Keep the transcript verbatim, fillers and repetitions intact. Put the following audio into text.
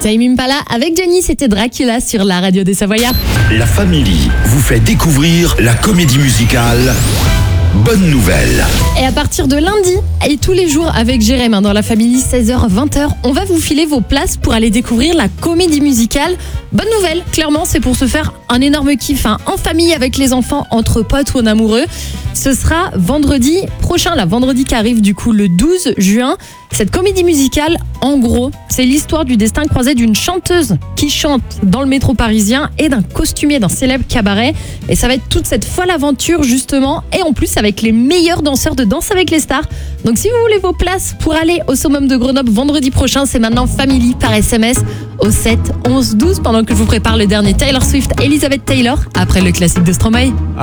Tame Impala avec Johnny, c'était Dracula sur la radio des Savoyards. La Family vous fait découvrir la comédie musicale Bonne Nouvelle. Et à partir de lundi et tous les jours avec Jérém dans la Family, seize heures vingt heures, on va vous filer vos places pour aller découvrir la comédie musicale Bonne Nouvelle. Clairement, c'est pour se faire un énorme kiff hein, en famille avec les enfants, entre potes ou en amoureux. Ce sera vendredi prochain, là, vendredi qui arrive du coup le douze juin. Cette comédie musicale, en gros, c'est l'histoire du destin croisé d'une chanteuse qui chante dans le métro parisien et d'un costumier d'un célèbre cabaret. Et ça va être toute cette folle aventure justement, et en plus avec les meilleurs danseurs de Danse avec les stars. Donc si vous voulez vos places pour aller au Summum de Grenoble vendredi prochain, c'est maintenant Family par S M S au sept onze douze pendant que je vous prépare le dernier Taylor Swift, Elizabeth Taylor, après le classique de Stromae.